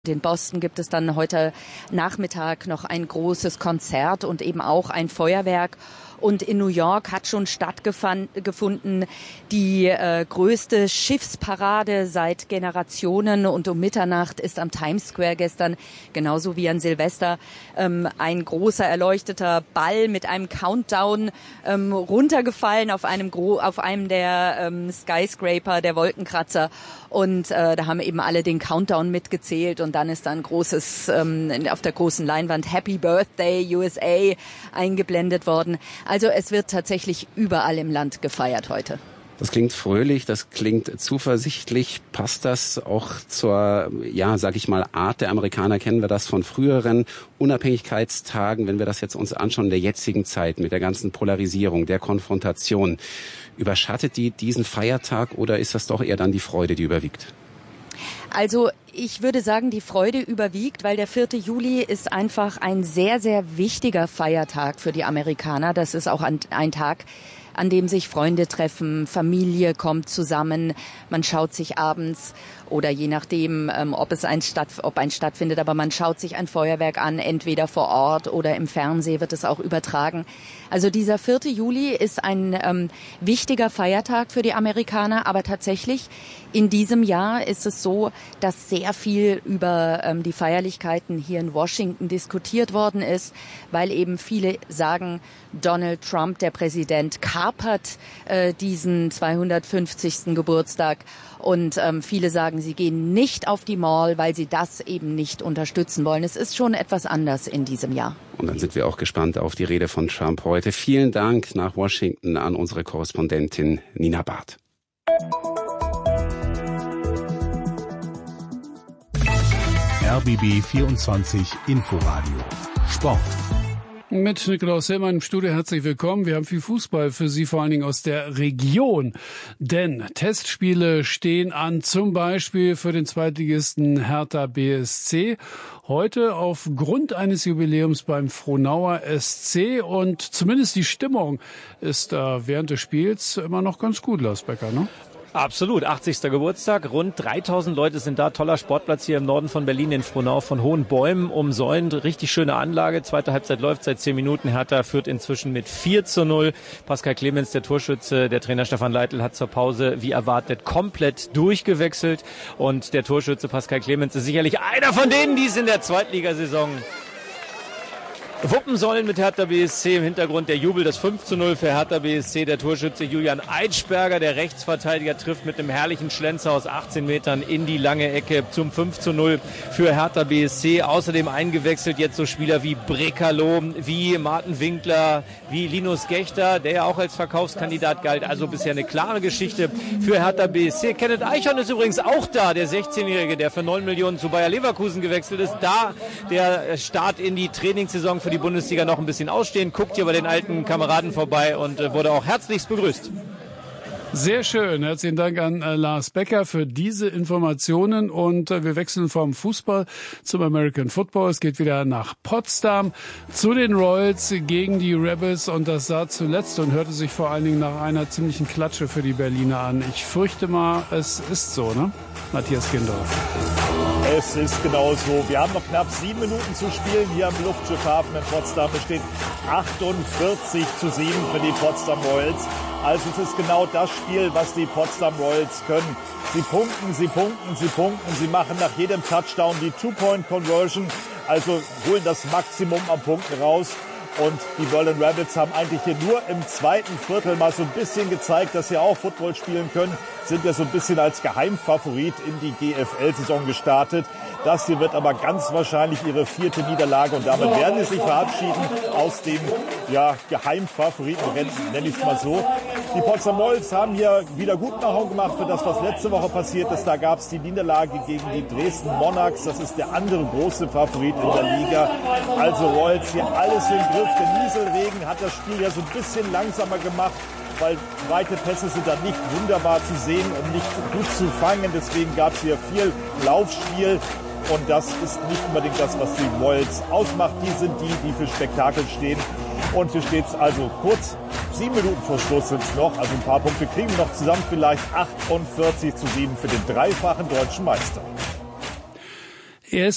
In Boston gibt es dann heute Nachmittag noch ein großes Konzert und eben auch ein Feuerwerk. Und in New York hat schon stattgefunden die größte Schiffsparade seit Generationen. Und um Mitternacht ist am Times Square gestern, genauso wie an Silvester, ein großer erleuchteter Ball mit einem Countdown runtergefallen auf einem der Skyscraper, der Wolkenkratzer. Und da haben eben alle den Countdown mitgezählt. Und dann ist dann großes auf der großen Leinwand Happy Birthday USA eingeblendet worden. Also es wird tatsächlich überall im Land gefeiert heute. Das klingt fröhlich, das klingt zuversichtlich. Passt das auch zur, sag ich mal, Art der Amerikaner? Kennen wir das von früheren Unabhängigkeitstagen? Wenn wir das jetzt uns anschauen in der jetzigen Zeit mit der ganzen Polarisierung, der Konfrontation, überschattet die diesen Feiertag oder ist das doch eher dann die Freude, die überwiegt? Also ich würde sagen, die Freude überwiegt, weil der 4. Juli ist einfach ein sehr, sehr wichtiger Feiertag für die Amerikaner. Das ist auch ein Tag, an dem sich Freunde treffen, Familie kommt zusammen, man schaut sich abends oder je nachdem, ob ein stattfindet, aber man schaut sich ein Feuerwerk an, entweder vor Ort oder im Fernsehen wird es auch übertragen. Also dieser 4. Juli ist ein wichtiger Feiertag für die Amerikaner, aber tatsächlich in diesem Jahr ist es so, dass sehr viel über die Feierlichkeiten hier in Washington diskutiert worden ist, weil eben viele sagen, Donald Trump, der Präsident, kapert diesen 250. Geburtstag. Und viele sagen, sie gehen nicht auf die Mall, weil sie das eben nicht unterstützen wollen. Es ist schon etwas anders in diesem Jahr. Und dann sind wir auch gespannt auf die Rede von Trump heute. Vielen Dank nach Washington an unsere Korrespondentin Nina Barth. RBB 24 Inforadio Sport. Mit Nikolaus Hellmann im Studio herzlich willkommen. Wir haben viel Fußball für Sie, vor allen Dingen aus der Region. Denn Testspiele stehen an, zum Beispiel für den Zweitligisten Hertha BSC. Heute aufgrund eines Jubiläums beim Frohnauer SC. Und zumindest die Stimmung ist während des Spiels immer noch ganz gut, Lars Becker, ne? Absolut, 80. Geburtstag, rund 3000 Leute sind da, toller Sportplatz hier im Norden von Berlin in Frohnau, von hohen Bäumen umsäumt, richtig schöne Anlage, zweite Halbzeit läuft seit 10 Minuten, Hertha führt inzwischen mit 4:0, Pascal Clemens, der Torschütze, der Trainer Stefan Leitl hat zur Pause, wie erwartet, komplett durchgewechselt und der Torschütze Pascal Clemens ist sicherlich einer von denen, die es in der Zweitligasaison wuppen sollen mit Hertha BSC. Im Hintergrund der Jubel, das 5:0 für Hertha BSC. Der Torschütze Julian Eitschberger, der Rechtsverteidiger, trifft mit einem herrlichen Schlenzer aus 18 Metern in die lange Ecke zum 5:0 für Hertha BSC. Außerdem eingewechselt jetzt so Spieler wie Brekalo, wie Martin Winkler, wie Linus Gächter, der ja auch als Verkaufskandidat galt. Also bisher eine klare Geschichte für Hertha BSC. Kenneth Eichhorn ist übrigens auch da, der 16-Jährige, der für 9 Millionen zu Bayer Leverkusen gewechselt ist. Da der Start in die Trainingssaison für die Bundesliga noch ein bisschen ausstehen, guckt hier bei den alten Kameraden vorbei und wurde auch herzlichst begrüßt. Sehr schön. Herzlichen Dank an Lars Becker für diese Informationen und wir wechseln vom Fußball zum American Football. Es geht wieder nach Potsdam zu den Royals gegen die Rebels und das sah zuletzt und hörte sich vor allen Dingen nach einer ziemlichen Klatsche für die Berliner an. Ich fürchte mal, es ist so, ne? Matthias Gindorf. Es ist genau so. Wir haben noch knapp 7 Minuten zu spielen. Hier am Luftschiffhafen in Potsdam. Es steht 48:7 für die Potsdam Royals. Also es ist genau das Spiel, was die Potsdam Royals können. Sie punkten, sie punkten, sie punkten. Sie machen nach jedem Touchdown die Two-Point-Conversion. Also holen das Maximum an Punkten raus. Und die Berlin Rebels haben eigentlich hier nur im zweiten Viertel mal so ein bisschen gezeigt, dass sie auch Football spielen können. Sind ja so ein bisschen als Geheimfavorit in die GFL-Saison gestartet. Das hier wird aber ganz wahrscheinlich ihre 4. Niederlage und damit werden sie sich verabschieden aus dem Geheimfavoritenrennen, nenne ich es mal so. Die Potsdam Royals haben hier wieder Gutmachung gemacht für das, was letzte Woche passiert ist. Da gab es die Niederlage gegen die Dresden Monarchs. Das ist der andere große Favorit in der Liga. Also Royals hier alles im Griff. Der Nieselregen hat das Spiel ja so ein bisschen langsamer gemacht, weil weite Pässe sind da nicht wunderbar zu sehen und nicht gut zu fangen. Deswegen gab es hier viel Laufspiel. Und das ist nicht unbedingt das, was die Royals ausmacht. Die sind die für Spektakel stehen. Und hier steht es also kurz, 7 Minuten vor Schluss sind es noch. Also ein paar Punkte kriegen wir noch zusammen, vielleicht 48:7 für den dreifachen deutschen Meister.